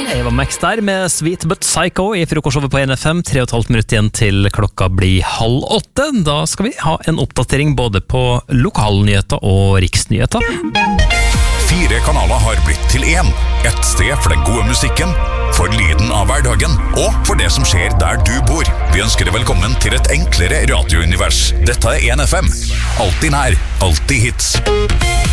Eva Max der med Sweet But Psycho i frokostshowet på NFM. 3,5 minutter igjen til klokka blir 7:30. Da skal vi ha en oppdatering både på lokalnyheter og riksnyheter. 4 kanaler har blitt til 1. Et sted for den gode musikken, for lyden av hverdagen, og for det som skjer der du bor. Vi ønsker deg velkommen til et enklere radiounivers. Dette er NFM. Alltid nær, alltid hits.